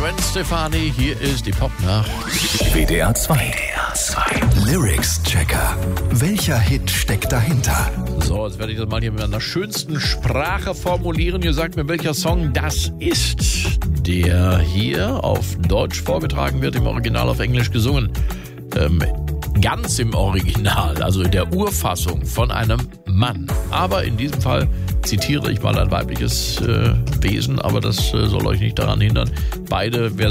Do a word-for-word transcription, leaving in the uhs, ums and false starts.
Gwen Stefani, hier ist die Popnacht. W D R zwei. Lyrics-Checker. Welcher Hit steckt dahinter? So, jetzt werde ich das mal hier mit einer schönsten Sprache formulieren. Ihr sagt mir, welcher Song das ist, der hier auf Deutsch vorgetragen wird, im Original auf Englisch gesungen. Ähm, ganz im Original, also in der Urfassung von einem Mann. Aber in diesem Fall zitiere ich mal ein weibliches äh, Wesen, aber das äh, soll euch nicht daran hindern. Beide Versionen